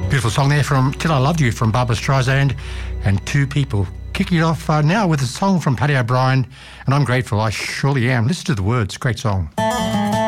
Beautiful song there from Till I Loved You from Barbra Streisand and Two People. Kicking it off now with a song from Paddy O'Brien, and I'm grateful, I surely am. Listen to the words, great song.